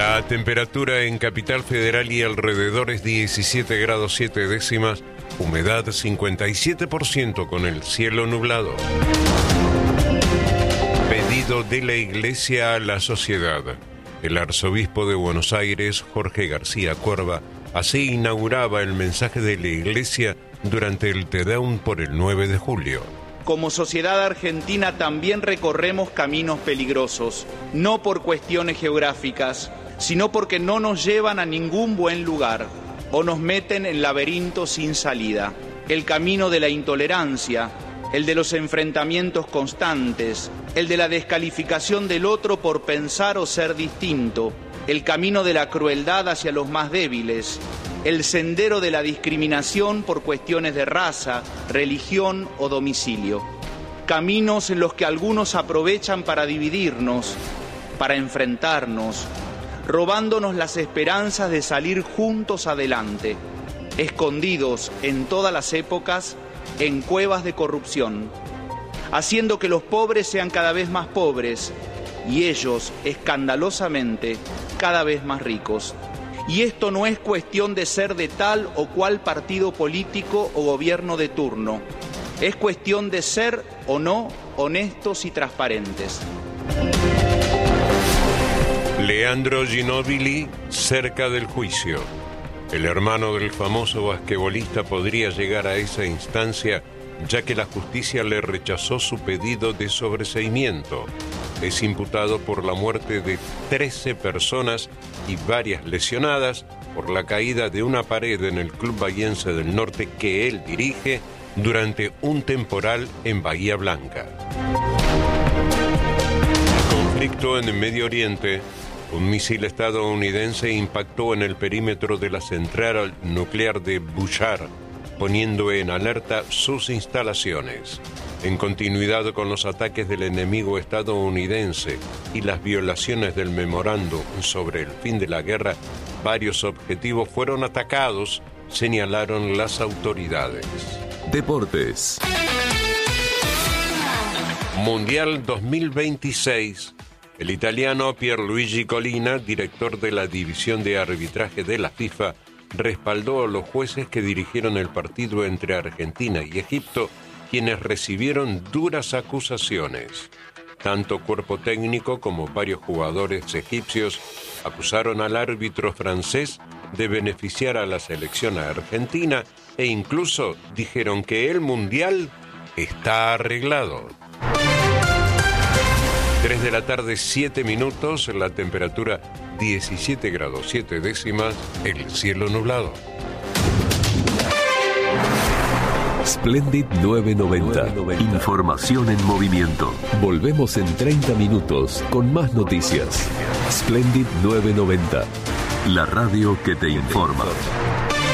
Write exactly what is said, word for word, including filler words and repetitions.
La temperatura en Capital Federal y alrededor es diecisiete grados siete décimas, humedad cincuenta y siete por ciento con el cielo nublado. Pedido de la Iglesia a la sociedad. El arzobispo de Buenos Aires, Jorge García Corva, así inauguraba el mensaje de la Iglesia durante el Te Deum por el nueve de julio. Como sociedad argentina también recorremos caminos peligrosos, no por cuestiones geográficas, sino porque no nos llevan a ningún buen lugar o nos meten en laberintos sin salida. El camino de la intolerancia, el de los enfrentamientos constantes, el de la descalificación del otro por pensar o ser distinto, el camino de la crueldad hacia los más débiles, el sendero de la discriminación por cuestiones de raza, religión o domicilio. Caminos en los que algunos aprovechan para dividirnos, para enfrentarnos, robándonos las esperanzas de salir juntos adelante, escondidos en todas las épocas en cuevas de corrupción, haciendo que los pobres sean cada vez más pobres y ellos, escandalosamente, cada vez más ricos. Y esto no es cuestión de ser de tal o cual partido político o gobierno de turno. Es cuestión de ser o no honestos y transparentes. Leandro Ginóbili, cerca del juicio. El hermano del famoso basquetbolista podría llegar a esa instancia, ya que la justicia le rechazó su pedido de sobreseimiento. Es imputado por la muerte de trece personas y varias lesionadas por la caída de una pared en el Club Bahiense del Norte que él dirige durante un temporal en Bahía Blanca. Conflicto en el Medio Oriente. Un misil estadounidense impactó en el perímetro de la central nuclear de Bushehr, poniendo en alerta sus instalaciones. En continuidad con los ataques del enemigo estadounidense y las violaciones del memorando sobre el fin de la guerra, varios objetivos fueron atacados, señalaron las autoridades. Deportes. Mundial dos mil veintiséis. El italiano Pierluigi Collina, director de la división de arbitraje de la FIFA, respaldó a los jueces que dirigieron el partido entre Argentina y Egipto, quienes recibieron duras acusaciones. Tanto cuerpo técnico como varios jugadores egipcios acusaron al árbitro francés de beneficiar a la selección argentina e incluso dijeron que el Mundial está arreglado. tres de la tarde, siete minutos, la temperatura diecisiete grados siete décimas, el cielo nublado. Splendid novecientos noventa. Información en movimiento. Volvemos en treinta minutos con más noticias. Splendid novecientos noventa. La radio que te informa.